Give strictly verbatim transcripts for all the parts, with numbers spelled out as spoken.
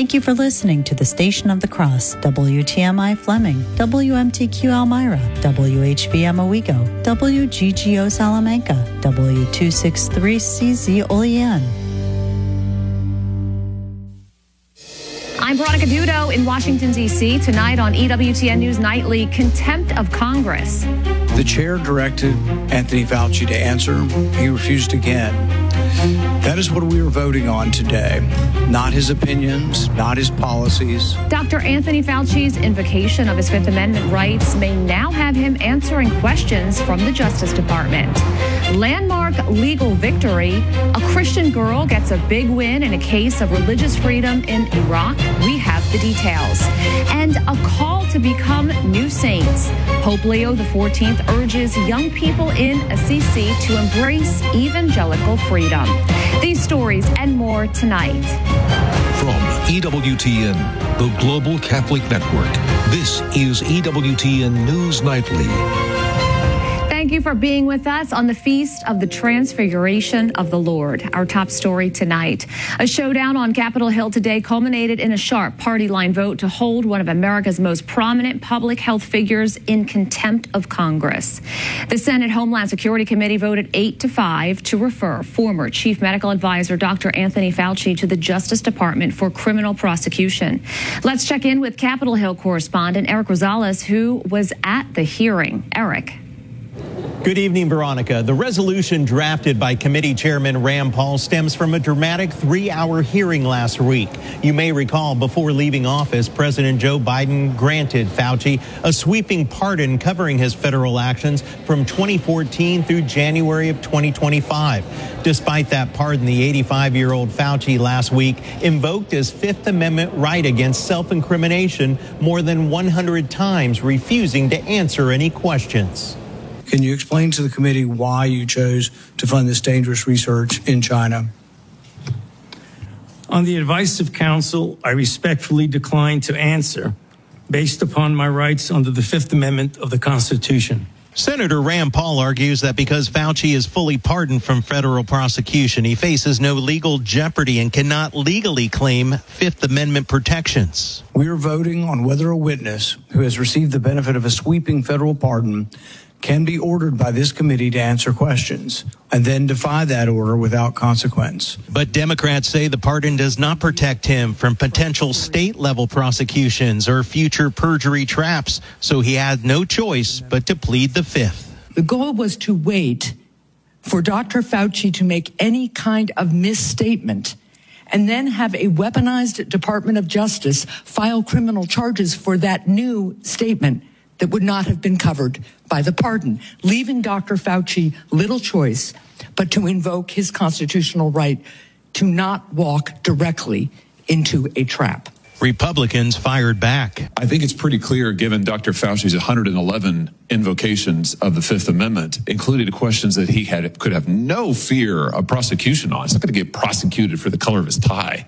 Thank you for listening to the Station of the Cross, W T M I Fleming, W M T Q Elmira, W H V M Owego, W G G O Salamanca, W two sixty-three C Z Olean. I'm Veronica Dudo in Washington, D C Tonight on E W T N News Nightly, contempt of Congress. The chair directed Anthony Fauci to answer. He refused again. That is what we are voting on today. Not his opinions, not his policies. Doctor Anthony Fauci's invocation of his Fifth Amendment rights may now have him answering questions from the Justice Department. Landmark legal victory. A Christian girl gets a big win in a case of religious freedom in Iraq. We have the details. And a call to become new saints. Pope Leo the fourteenth urges young people in Assisi to embrace evangelical freedom. These stories and more tonight. From E W T N, the Global Catholic Network, this is E W T N News Nightly. Thank you for being with us on the Feast of the Transfiguration of the Lord. Our top story tonight. A showdown on Capitol Hill today culminated in a sharp party line vote to hold one of America's most prominent public health figures in contempt of Congress. The Senate Homeland Security Committee voted eight to five to refer former Chief Medical Advisor Doctor Anthony Fauci to the Justice Department for criminal prosecution. Let's check in with Capitol Hill correspondent Eric Rosales, who was at the hearing. Eric. Good evening, Veronica. The resolution drafted by Committee Chairman Rand Paul stems from a dramatic three-hour hearing last week. You may recall before leaving office, President Joe Biden granted Fauci a sweeping pardon covering his federal actions from twenty fourteen through January of twenty twenty-five. Despite that pardon, the eighty-five-year-old Fauci last week invoked his Fifth Amendment right against self-incrimination more than one hundred times, refusing to answer any questions. Can you explain to the committee why you chose to fund this dangerous research in China? On the advice of counsel, I respectfully decline to answer based upon my rights under the Fifth Amendment of the Constitution. Senator Rand Paul argues that because Fauci is fully pardoned from federal prosecution, he faces no legal jeopardy and cannot legally claim Fifth Amendment protections. We are voting on whether a witness who has received the benefit of a sweeping federal pardon can be ordered by this committee to answer questions and then defy that order without consequence. But Democrats say the pardon does not protect him from potential state-level prosecutions or future perjury traps, so he had no choice but to plead the Fifth. The goal was to wait for Doctor Fauci to make any kind of misstatement and then have a weaponized Department of Justice file criminal charges for that new statement that would not have been covered by the pardon, leaving Doctor Fauci little choice but to invoke his constitutional right to not walk directly into a trap. Republicans fired back. I think it's pretty clear, given Doctor Fauci's one hundred eleven invocations of the Fifth Amendment, including questions that he had could have no fear of prosecution on. He's not going to get prosecuted for the color of his tie.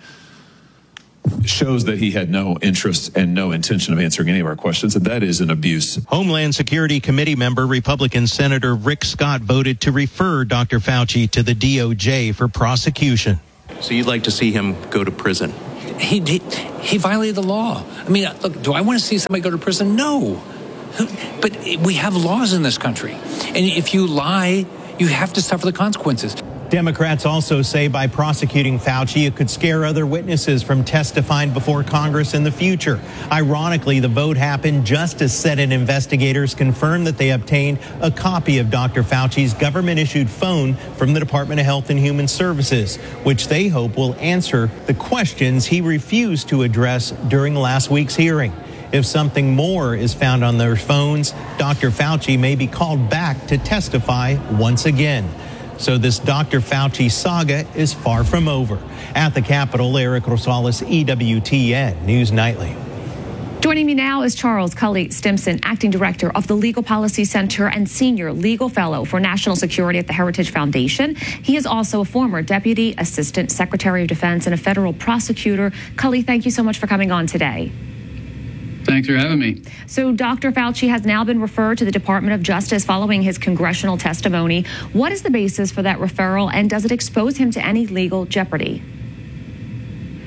Shows that he had no interest and no intention of answering any of our questions, and that is an abuse. Homeland Security Committee member Republican Senator Rick Scott voted to refer Doctor Fauci to the D O J for prosecution. So you'd like to see him go to prison? He, he, he violated the law. I mean, look, do I want to see somebody go to prison? No. But we have laws in this country. And if you lie, you have to suffer the consequences. Democrats also say by prosecuting Fauci, it could scare other witnesses from testifying before Congress in the future. Ironically, the vote happened just as Senate investigators confirmed that they obtained a copy of Doctor Fauci's government-issued phone from the Department of Health and Human Services, which they hope will answer the questions he refused to address during last week's hearing. If something more is found on their phones, Doctor Fauci may be called back to testify once again. So this Doctor Fauci saga is far from over. At the Capitol, Eric Rosales, E W T N News Nightly. Joining me now is Charles Cully Stimson, Acting Director of the Legal Policy Center and Senior Legal Fellow for National Security at the Heritage Foundation. He is also a former Deputy Assistant Secretary of Defense and a federal prosecutor. Cully, thank you so much for coming on today. Thanks for having me. So Doctor Fauci has now been referred to the Department of Justice following his congressional testimony. What is the basis for that referral, and does it expose him to any legal jeopardy?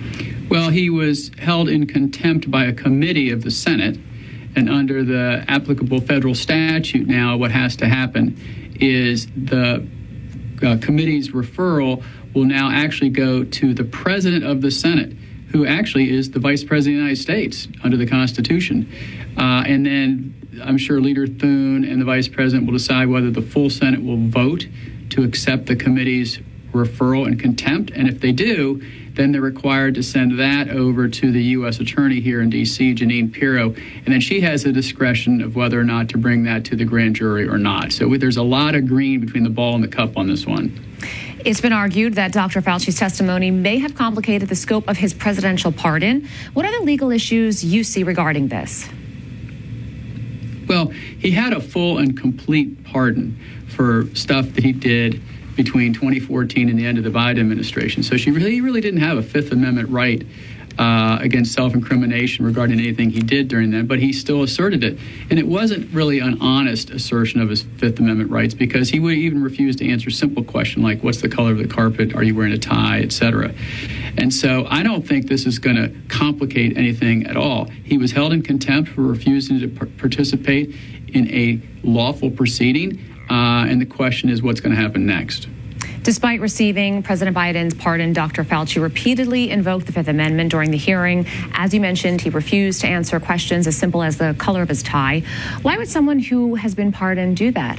Well, he was held in contempt by a committee of the Senate, and under the applicable federal statute now, what has to happen is the uh, committee's referral will now actually go to the president of the Senate, who actually is the vice president of the United States under the Constitution. Uh, and then I'm sure Leader Thune and the vice president will decide whether the full Senate will vote to accept the committee's referral and contempt. And if they do, then they're required to send that over to the U S attorney here in D C, Jeanine Pirro, and then she has the discretion of whether or not to bring that to the grand jury or not. So there's a lot of green between the ball and the cup on this one. It's been argued that Doctor Fauci's testimony may have complicated the scope of his presidential pardon. What are the legal issues you see regarding this? Well, he had a full and complete pardon for stuff that he did between twenty fourteen and the end of the Biden administration. So she really, really didn't have a Fifth Amendment right uh, against self-incrimination regarding anything he did during that, but he still asserted it. And it wasn't really an honest assertion of his Fifth Amendment rights, because he would even refuse to answer simple questions like, what's the color of the carpet, are you wearing a tie, et cetera. And so I don't think this is going to complicate anything at all. He was held in contempt for refusing to par- participate in a lawful proceeding. Uh, and the question is, what's going to happen next? Despite receiving President Biden's pardon, Doctor Fauci repeatedly invoked the Fifth Amendment during the hearing. As you mentioned, he refused to answer questions as simple as the color of his tie. Why would someone who has been pardoned do that?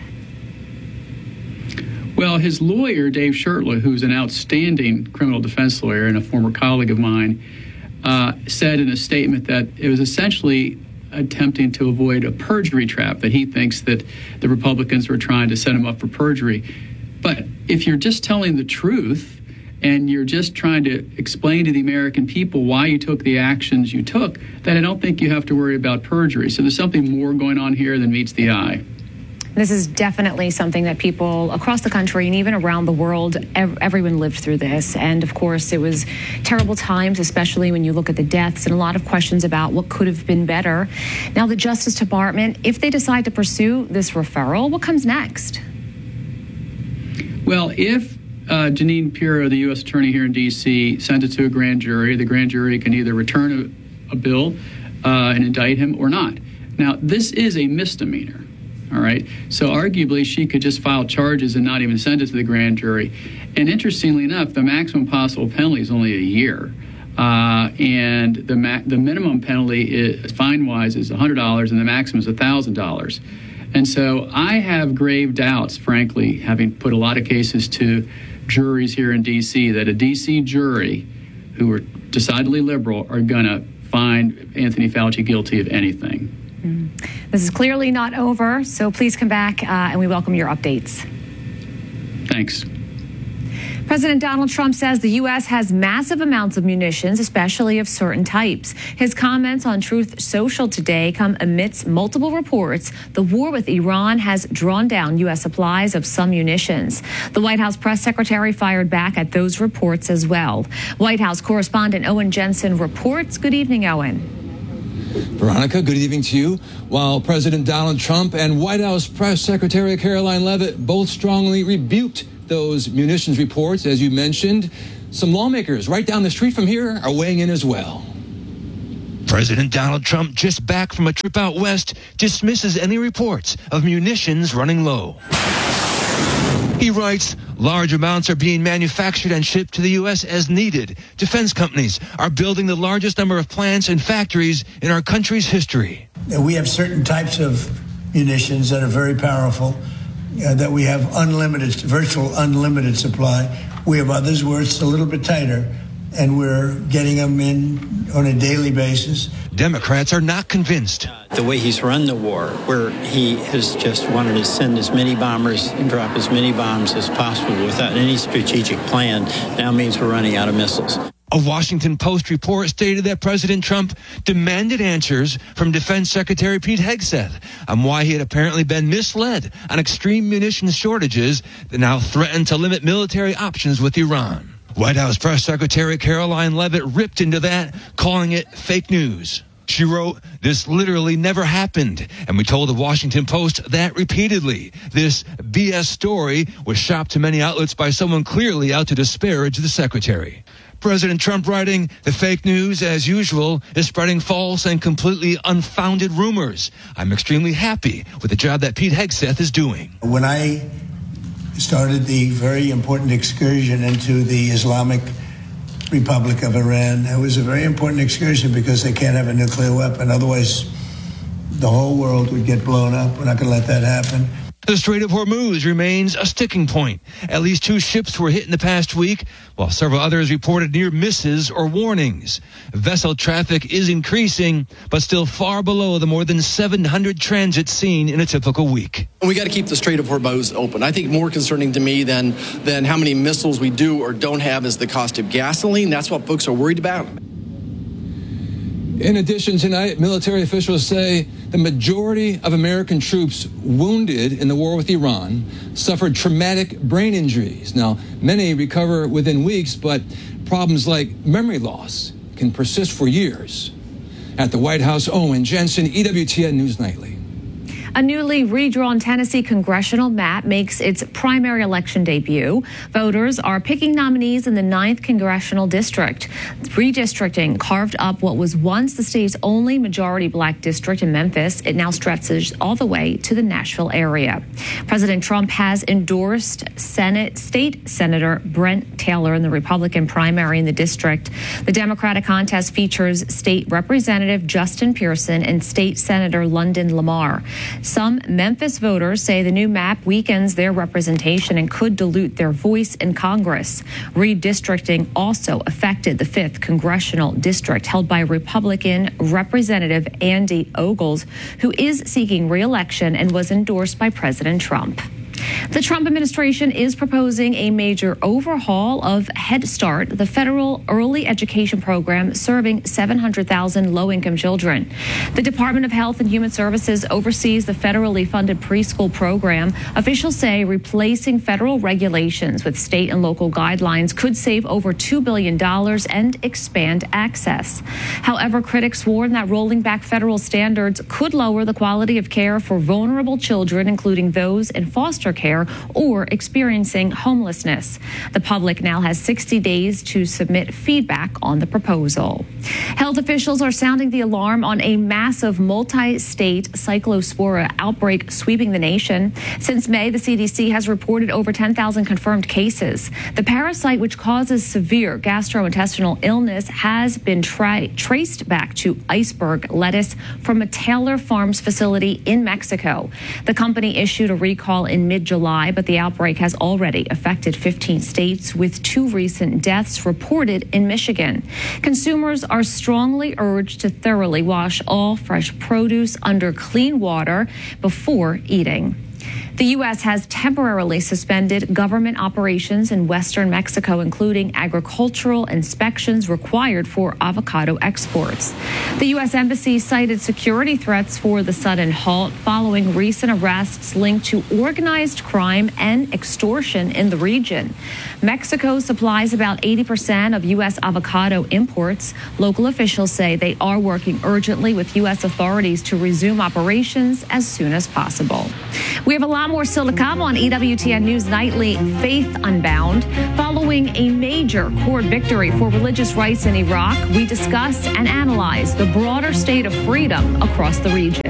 Well, his lawyer, Dave Shurtleff, who's an outstanding criminal defense lawyer and a former colleague of mine, uh, said in a statement that it was essentially attempting to avoid a perjury trap, that he thinks that the Republicans were trying to set him up for perjury. But if you're just telling the truth and you're just trying to explain to the American people why you took the actions you took, then I don't think you have to worry about perjury. So there's something more going on here than meets the eye. This is definitely something that people across the country and even around the world, ev- everyone lived through this. And of course, it was terrible times, especially when you look at the deaths, and a lot of questions about what could have been better. Now, the Justice Department, if they decide to pursue this referral, what comes next? Well, if uh, Jeanine Pirro, the U S attorney here in D C, sent it to a grand jury, the grand jury can either return a, a bill uh, and indict him or not. Now, this is a misdemeanor. All right. So arguably, she could just file charges and not even send it to the grand jury. And interestingly enough, the maximum possible penalty is only a year. Uh, and the ma- the minimum penalty, is, fine-wise, is one hundred dollars, and the maximum is one thousand dollars. And so I have grave doubts, frankly, having put a lot of cases to juries here in D C, that a D C jury who are decidedly liberal are going to find Anthony Fauci guilty of anything. Mm. This is clearly not over, so please come back uh, and we welcome your updates. Thanks. President Donald Trump says the U S has massive amounts of munitions, especially of certain types. His comments on Truth Social today come amidst multiple reports the war with Iran has drawn down U S supplies of some munitions. The White House press secretary fired back at those reports as well. White House correspondent Owen Jensen reports. Good evening, Owen. Veronica, good evening to you. While President Donald Trump and White House Press Secretary Caroline Leavitt both strongly rebuked those munitions reports, as you mentioned, some lawmakers right down the street from here are weighing in as well. President Donald Trump, just back from a trip out west, dismisses any reports of munitions running low. He writes, large amounts are being manufactured and shipped to the U S as needed. Defense companies are building the largest number of plants and factories in our country's history. We have certain types of munitions that are very powerful, uh, that we have unlimited, virtual unlimited supply. We have others where it's a little bit tighter, and we're getting them in on a daily basis. Democrats are not convinced. The way he's run the war, where he has just wanted to send as many bombers and drop as many bombs as possible without any strategic plan, now means we're running out of missiles. A Washington Post report stated that President Trump demanded answers from Defense Secretary Pete Hegseth on why he had apparently been misled on extreme munitions shortages that now threaten to limit military options with Iran. White House Press Secretary Caroline Leavitt ripped into that, calling it fake news. She wrote, "This literally never happened," and we told the Washington Post that repeatedly. This B S story was shopped to many outlets by someone clearly out to disparage the secretary. President Trump writing, the fake news, as usual, is spreading false and completely unfounded rumors. I'm extremely happy with the job that Pete Hegseth is doing. When I started the very important excursion into the Islamic Republic of Iran, it was a very important excursion because they can't have a nuclear weapon. Otherwise, the whole world would get blown up. We're not going to let that happen. The Strait of Hormuz remains a sticking point. At least two ships were hit in the past week, while several others reported near misses or warnings. Vessel traffic is increasing, but still far below the more than seven hundred transits seen in a typical week. We got to keep the Strait of Hormuz open. I think more concerning to me than, than how many missiles we do or don't have is the cost of gasoline. That's what folks are worried about. In addition, tonight, military officials say the majority of American troops wounded in the war with Iran suffered traumatic brain injuries. Now, many recover within weeks, but problems like memory loss can persist for years. At the White House, Owen Jensen, E W T N News Nightly. A newly redrawn Tennessee congressional map makes its primary election debut. Voters are picking nominees in the ninth Congressional District. Redistricting carved up what was once the state's only majority black district in Memphis. It now stretches all the way to the Nashville area. President Trump has endorsed Senate State Senator Brent Taylor in the Republican primary in the district. The Democratic contest features State Representative Justin Pearson and State Senator London Lamar. Some Memphis voters say the new map weakens their representation and could dilute their voice in Congress. Redistricting also affected the fifth Congressional District, held by Republican Representative Andy Ogles, who is seeking re-election and was endorsed by President Trump. The Trump administration is proposing a major overhaul of Head Start, the federal early education program serving seven hundred thousand low-income children. The Department of Health and Human Services oversees the federally funded preschool program. Officials say replacing federal regulations with state and local guidelines could save over two billion dollars and expand access. However, critics warn that rolling back federal standards could lower the quality of care for vulnerable children, including those in foster care or experiencing homelessness. The public now has sixty days to submit feedback on the proposal. Health officials are sounding the alarm on a massive multi-state cyclospora outbreak sweeping the nation. Since May, the C D C has reported over ten thousand confirmed cases. The parasite, which causes severe gastrointestinal illness, has been tra- traced back to iceberg lettuce from a Taylor Farms facility in Mexico. The company issued a recall in mid-July, but the outbreak has already affected fifteen states, with two recent deaths reported in Michigan. Consumers are strongly urged to thoroughly wash all fresh produce under clean water before eating. The U S has temporarily suspended government operations in western Mexico, including agricultural inspections required for avocado exports. The U S Embassy cited security threats for the sudden halt following recent arrests linked to organized crime and extortion in the region. Mexico supplies about eighty percent of U S avocado imports. Local officials say they are working urgently with U S authorities to resume operations as soon as possible. We have a lot more still to come on E W T N News Nightly. Faith Unbound. Following a major court victory for religious rights in Iraq, we discuss and analyze the broader state of freedom across the region.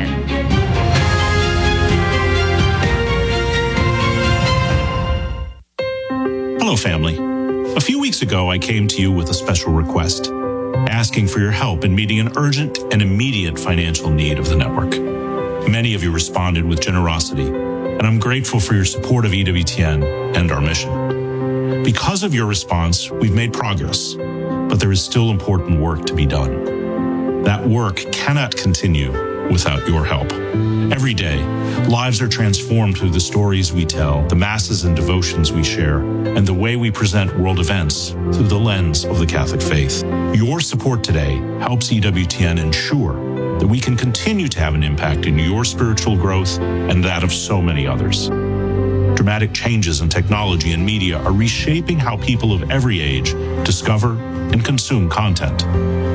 Hello, family. A few weeks ago, I came to you with a special request, asking for your help in meeting an urgent and immediate financial need of the network. Many of you responded with generosity, and I'm grateful for your support of E W T N and our mission. Because of your response, we've made progress, but there is still important work to be done. That work cannot continue without your help. Every day, lives are transformed through the stories we tell, the masses and devotions we share, and the way we present world events through the lens of the Catholic faith. Your support today helps E W T N ensure that we can continue to have an impact in your spiritual growth and that of so many others. Dramatic changes in technology and media are reshaping how people of every age discover and consume content.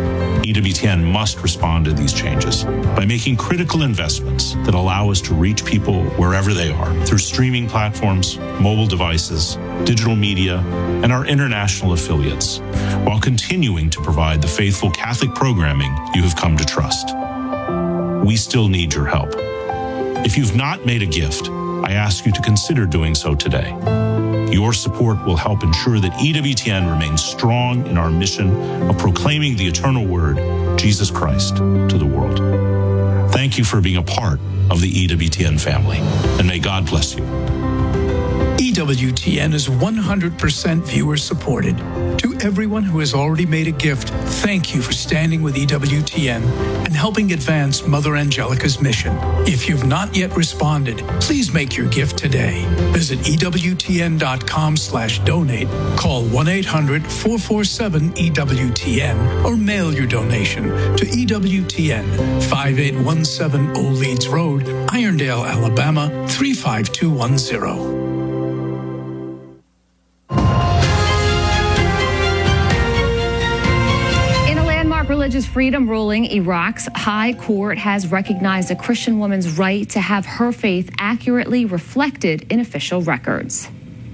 E W T N must respond to these changes by making critical investments that allow us to reach people wherever they are through streaming platforms, mobile devices, digital media, and our international affiliates, while continuing to provide the faithful Catholic programming you have come to trust. We still need your help. If you've not made a gift, I ask you to consider doing so today. Your support will help ensure that E W T N remains strong in our mission of proclaiming the eternal word, Jesus Christ, to the world. Thank you for being a part of the E W T N family, and may God bless you. E W T N is one hundred percent viewer supported. To everyone who has already made a gift, thank you for standing with E W T N and helping advance Mother Angelica's mission. If you've not yet responded, please make your gift today. Visit E W T N dot com slash donate, call one eight hundred four four seven E W T N, or mail your donation to E W T N, five eight one seven Old Leeds Road, Irondale, Alabama, three five two one zero. Religious freedom ruling, Iraq's High Court has recognized a Christian woman's right to have her faith accurately reflected in official records.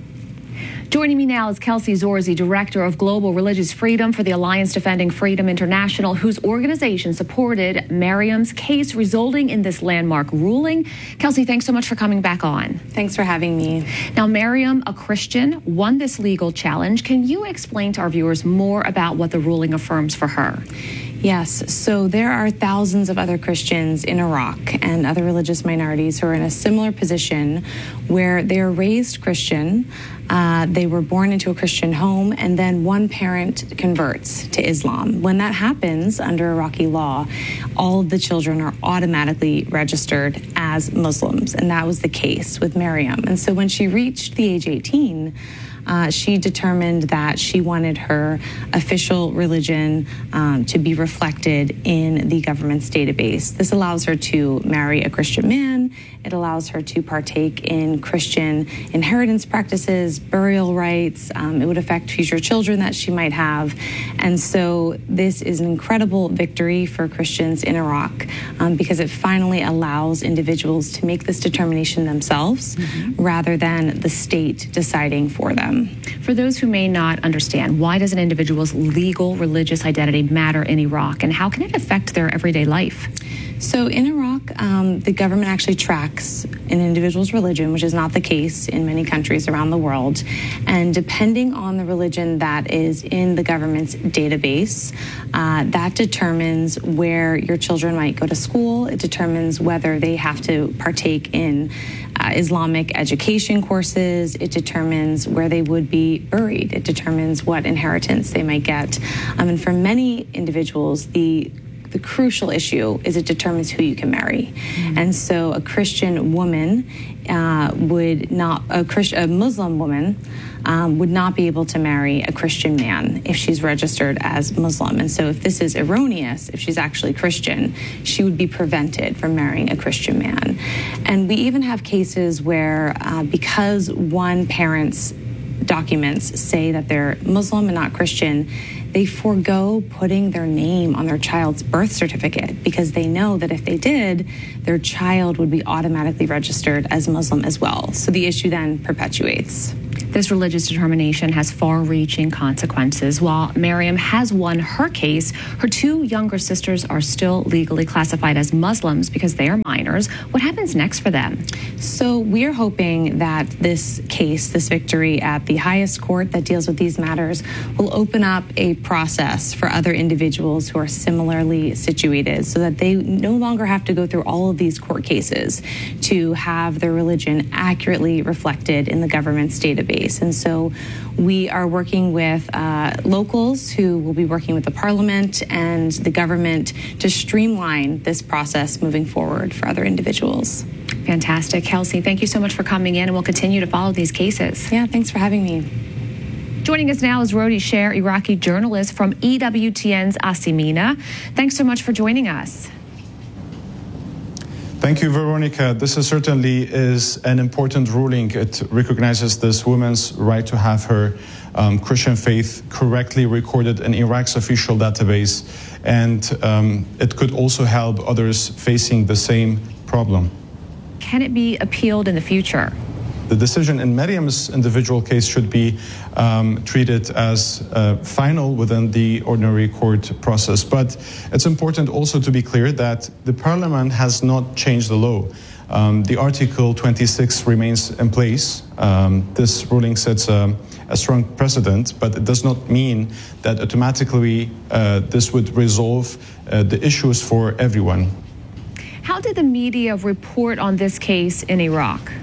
Joining me now is Kelsey Zorzi, Director of Global Religious Freedom for the Alliance Defending Freedom International, whose organization supported Miriam's case, resulting in this landmark ruling. Kelsey, thanks so much for coming back on. Thanks for having me. Now, Miriam, a Christian, won this legal challenge. Can you explain to our viewers more about what the ruling affirms for her? Yes, so there are thousands of other Christians in Iraq and other religious minorities who are in a similar position where they are raised Christian, uh, they were born into a Christian home, and then one parent converts to Islam. When that happens under Iraqi law, all of the children are automatically registered as Muslims, and that was the case with Miriam. And so when she reached the age eighteen, Uh, she determined that she wanted her official religion um, to be reflected in the government's database. This allows her to marry a Christian man. It allows her to partake in Christian inheritance practices, burial rites. Um, it would affect future children that she might have. And so this is an incredible victory for Christians in Iraq um, because it finally allows individuals to make this determination themselves mm-hmm. rather than the state deciding for them. For those who may not understand, why does an individual's legal religious identity matter in Iraq, and how can it affect their everyday life? So in Iraq, um, the government actually tracks an individual's religion, which is not the case in many countries around the world. And depending on the religion that is in the government's database, uh, that determines where your children might go to school. It determines whether they have to partake in uh, Islamic education courses. It determines where they would be buried. It determines what inheritance they might get. Um, and for many individuals, the The crucial issue is it determines who you can marry. Mm-hmm. And so a Christian woman uh, would not, a, Christ, a Muslim woman um, would not be able to marry a Christian man if she's registered as Muslim. And so if this is erroneous, if she's actually Christian, she would be prevented from marrying a Christian man. And we even have cases where uh, because one parent's documents say that they're Muslim and not Christian, they forego putting their name on their child's birth certificate because they know that if they did, their child would be automatically registered as Muslim as well. So the issue then perpetuates. This religious determination has far-reaching consequences. While Miriam has won her case, her two younger sisters are still legally classified as Muslims because they are minors. What happens next for them? So we're hoping that this case, this victory at the highest court that deals with these matters, will open up a process for other individuals who are similarly situated so that they no longer have to go through all of these court cases to have their religion accurately reflected in the government's database. And so we are working with uh, locals who will be working with the parliament and the government to streamline this process moving forward for other individuals. Fantastic. Kelsey, thank you so much for coming in, and we'll continue to follow these cases. Yeah, thanks for having me. Joining us now is Rodi Sher, Iraqi journalist from E W T N's Asimina. Thanks so much for joining us. Thank you, Veronica. This is certainly is an important ruling. It recognizes this woman's right to have her um, Christian faith correctly recorded in Iraq's official database, and um, it could also help others facing the same problem. Can it be appealed in the future? The decision in Miriam's individual case should be um, treated as uh, final within the ordinary court process. But it's important also to be clear that the parliament has not changed the law. Um, the Article twenty-six remains in place. Um, this ruling sets a, a strong precedent, but it does not mean that automatically uh, this would resolve uh, the issues for everyone. How did the media report on this case in Iraq?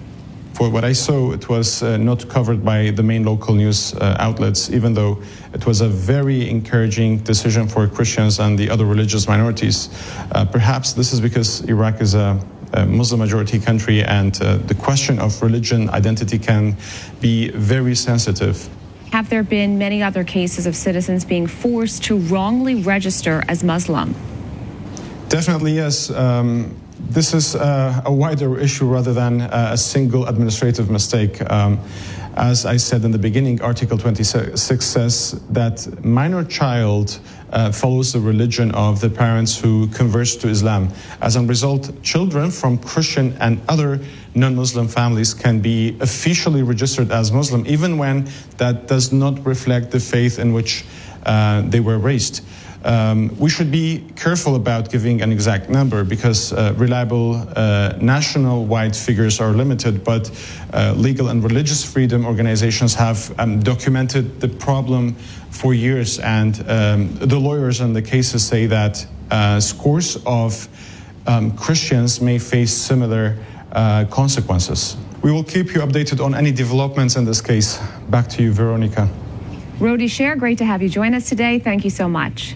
For what I saw, it was uh, not covered by the main local news uh, outlets, even though it was a very encouraging decision for Christians and the other religious minorities. Uh, perhaps this is because Iraq is a, a Muslim-majority country, and uh, the question of religion identity can be very sensitive. Have there been many other cases of citizens being forced to wrongly register as Muslim? Definitely, yes. Um, This is uh, a wider issue rather than uh, a single administrative mistake. Um, as I said in the beginning, Article twenty-six says that minor child uh, follows the religion of the parents who converts to Islam. As a result, children from Christian and other non-Muslim families can be officially registered as Muslim, even when that does not reflect the faith in which uh, they were raised. Um, we should be careful about giving an exact number because uh, reliable uh, national-wide figures are limited, but uh, legal and religious freedom organizations have um, documented the problem for years, and um, the lawyers in the cases say that uh, scores of um, Christians may face similar uh, consequences. We will keep you updated on any developments in this case. Back to you, Veronica. Rodi Sher, great to have you join us today. Thank you so much.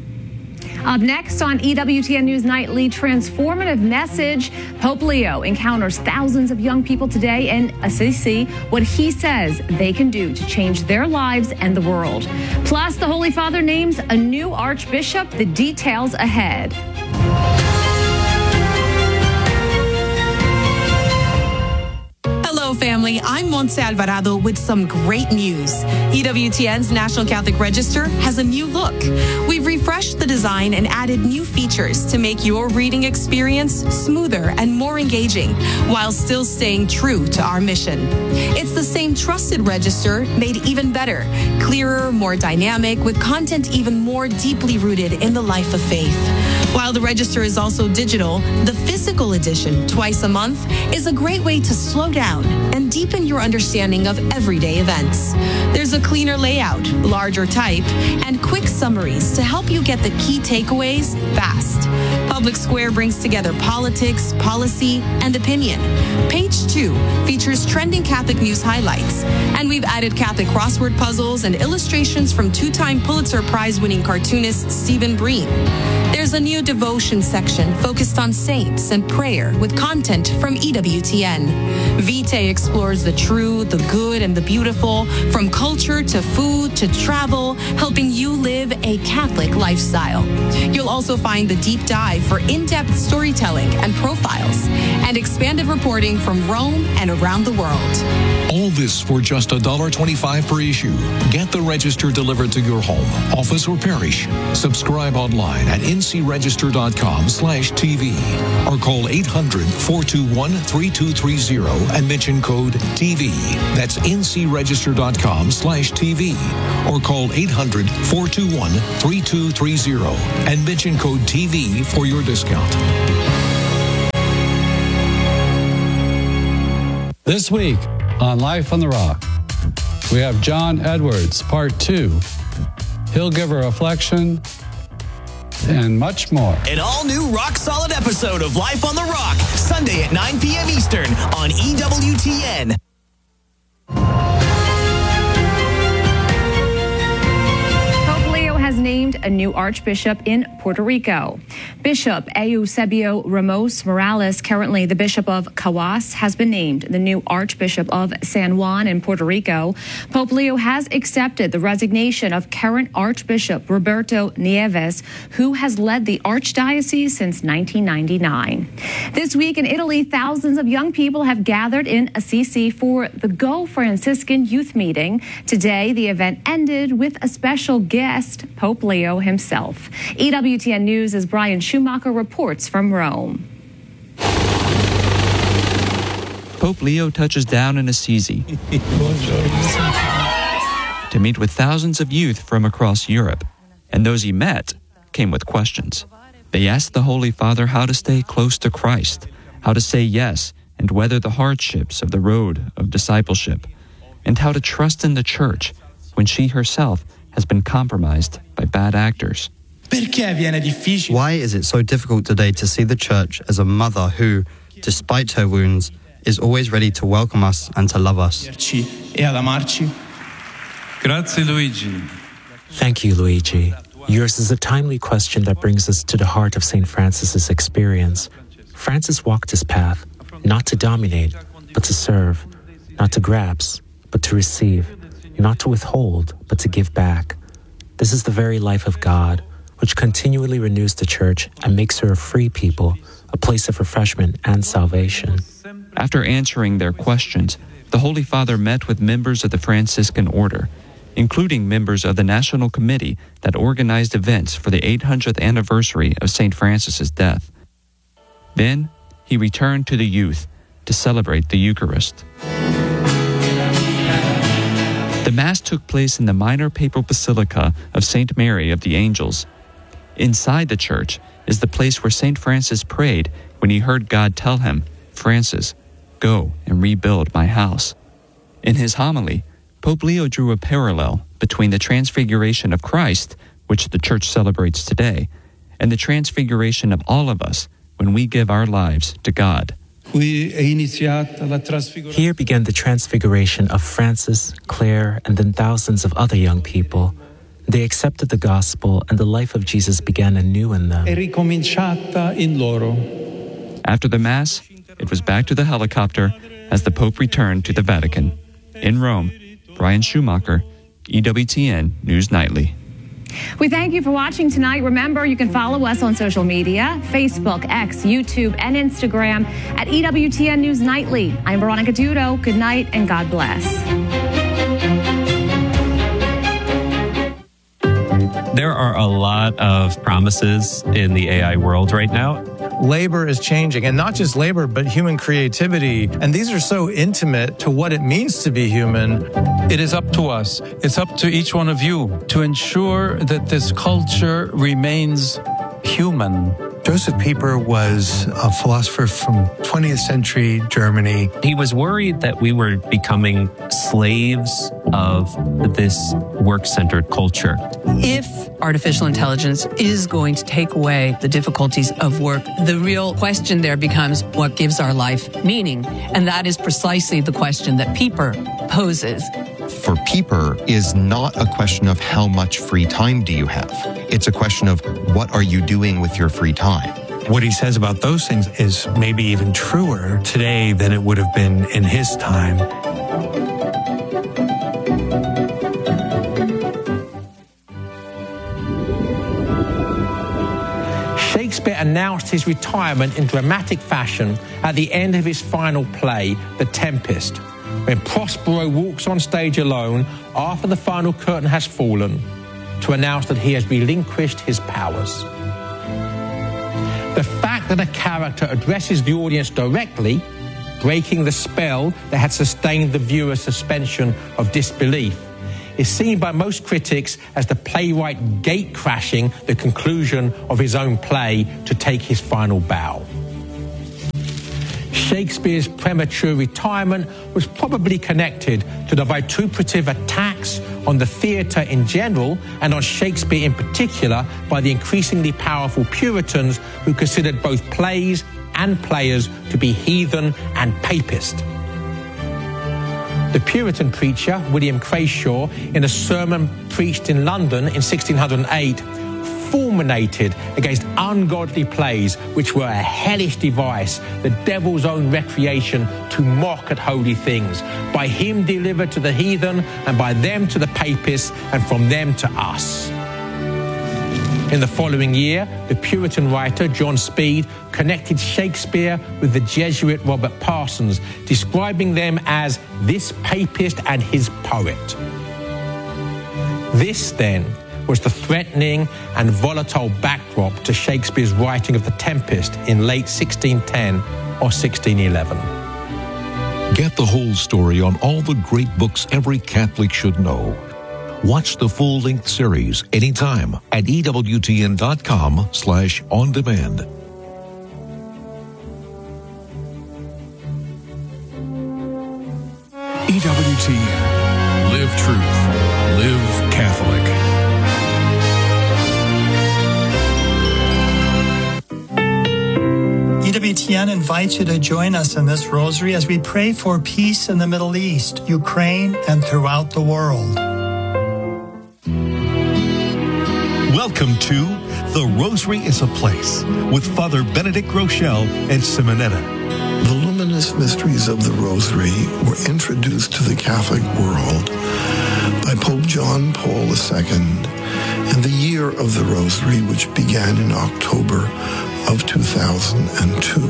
Up next on E W T N News Nightly, transformative message. Pope Leo encounters thousands of young people today in Assisi, what he says they can do to change their lives and the world. Plus, the Holy Father names a new archbishop. The details ahead. Hello, family. I'm Montse Alvarado with some great news. E W T N's National Catholic Register has a new look. We've refreshed the design and added new features to make your reading experience smoother and more engaging while still staying true to our mission. It's the same trusted register made even better, clearer, more dynamic, with content even more deeply rooted in the life of faith. While the register is also digital, the physical edition, twice a month, is a great way to slow down and deepen your understanding of everyday events. There's a cleaner layout, larger type, and quick summaries to help you get the key takeaways fast. Public Square brings together politics, policy, and opinion. Page two features trending Catholic news highlights, and we've added Catholic crossword puzzles and illustrations from two-time Pulitzer Prize-winning cartoonist Stephen Breen. There's a new devotion section focused on saints and prayer with content from E W T N. Vitae explores the true, the good, and the beautiful, from culture to food to travel, helping you live a Catholic lifestyle. You'll also find the deep dive for in-depth storytelling and profiles, and expanded reporting from Rome and around the world. All this for just one dollar twenty-five per issue. Get the register delivered to your home, office, or parish. Subscribe online at n c register dot com slash t v or call eight hundred, four two one, three two three zero and mention code T V. That's n c register dot com slash T V or call eight hundred, four two one, three two three zero and mention code T V for your discount. This week on Life on the Rock, we have John Edwards, part two. He'll give a reflection and much more. An all-new rock-solid episode of Life on the Rock, Sunday at nine p.m. Eastern on E W T N. named a new archbishop in Puerto Rico. Bishop Eusebio Ramos Morales, currently the Bishop of Caguas, has been named the new Archbishop of San Juan in Puerto Rico. Pope Leo has accepted the resignation of current Archbishop Roberto Nieves, who has led the Archdiocese since nineteen ninety-nine. This week in Italy, thousands of young people have gathered in Assisi for the Go Franciscan Youth Meeting. Today, the event ended with a special guest, Pope Leo himself. E W T N News' Brian Schumacher reports from Rome. Pope Leo touches down in Assisi to meet with thousands of youth from across Europe. And those he met came with questions. They asked the Holy Father how to stay close to Christ, how to say yes and weather the hardships of the road of discipleship, and how to trust in the Church when she herself has been compromised by bad actors. Why is it so difficult today to see the Church as a mother who, despite her wounds, is always ready to welcome us and to love us? Grazie, Luigi. Thank you, Luigi. Yours is a timely question that brings us to the heart of Saint Francis's experience. Francis walked his path, not to dominate, but to serve, not to grasp, but to receive, not to withhold, but to give back. This is the very life of God, which continually renews the Church and makes her a free people, a place of refreshment and salvation. After answering their questions, the Holy Father met with members of the Franciscan Order, including members of the National Committee that organized events for the eight hundredth anniversary of Saint Francis's death. Then, he returned to the youth to celebrate the Eucharist. The Mass took place in the minor papal basilica of Saint Mary of the Angels. Inside the church is the place where Saint Francis prayed when he heard God tell him, "Francis, go and rebuild my house." In his homily, Pope Leo drew a parallel between the transfiguration of Christ, which the Church celebrates today, and the transfiguration of all of us when we give our lives to God. Here began the transfiguration of Francis, Claire, and then thousands of other young people. They accepted the gospel, and the life of Jesus began anew in them. After the Mass, it was back to the helicopter as the Pope returned to the Vatican. In Rome, Brian Schumacher, E W T N News Nightly. We thank you for watching tonight. Remember, you can follow us on social media, Facebook, X, YouTube, and Instagram at E W T N News Nightly. I'm Veronica Dudo. Good night and God bless. There are a lot of promises in the A I world right now. Labor is changing, and not just labor, but human creativity. And these are so intimate to what it means to be human. It is up to us. It's up to each one of you to ensure that this culture remains human. Joseph Pieper was a philosopher from twentieth century Germany. He was worried that we were becoming slaves of this work-centered culture. If artificial intelligence is going to take away the difficulties of work, the real question there becomes what gives our life meaning? And that is precisely the question that Pieper poses. For Pieper is not a question of how much free time do you have. It's a question of what are you doing with your free time. What he says about those things is maybe even truer today than it would have been in his time. Shakespeare announced his retirement in dramatic fashion at the end of his final play, The Tempest, when Prospero walks on stage alone after the final curtain has fallen to announce that he has relinquished his powers. The fact that a character addresses the audience directly, breaking the spell that had sustained the viewer's suspension of disbelief, is seen by most critics as the playwright gate-crashing the conclusion of his own play to take his final bow. Shakespeare's premature retirement was probably connected to the vituperative attacks on the theatre in general and on Shakespeare in particular by the increasingly powerful Puritans who considered both plays and players to be heathen and papist. The Puritan preacher, William Crashaw, in a sermon preached in London in sixteen oh eight, fulminated against ungodly plays which were a hellish device, the devil's own recreation to mock at holy things, by him delivered to the heathen, and by them to the papists, and from them to us. In the following year, the Puritan writer John Speed connected Shakespeare with the Jesuit Robert Parsons, describing them as this papist and his poet. This, then, was the threatening and volatile backdrop to Shakespeare's writing of The Tempest in late sixteen ten or sixteen eleven. Get the whole story on all the great books every Catholic should know. Watch the full-length series anytime at ewtn.com slash on demand. E W T N. Live truth. Live Catholic. E W T N invites you to join us in this rosary as we pray for peace in the Middle East, Ukraine, and throughout the world. Welcome to The Rosary is a Place with Father Benedict Groeschel and Simonetta. The luminous mysteries of the Rosary were introduced to the Catholic world by Pope John Paul the Second in the Year of the Rosary, which began in October of two thousand two.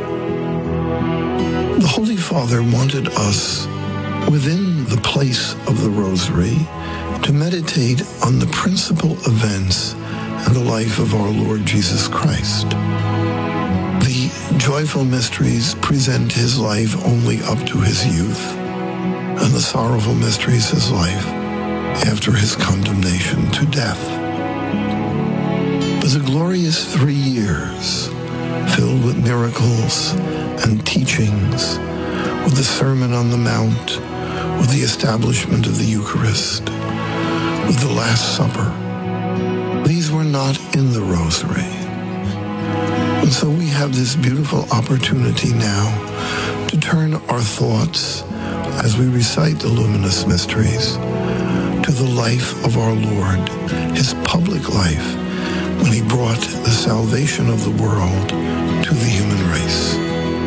The Holy Father wanted us, within the place of the Rosary, to meditate on the principal events in the life of our Lord Jesus Christ. The joyful mysteries present his life only up to his youth, and the sorrowful mysteries his life after his condemnation to death. But the glorious three years, filled with miracles and teachings, with the Sermon on the Mount, with the establishment of the Eucharist, with the Last Supper, these were not in the Rosary. And so we have this beautiful opportunity now to turn our thoughts, as we recite the luminous mysteries, to the life of our Lord, his public life, when he brought the salvation of the world to the human race.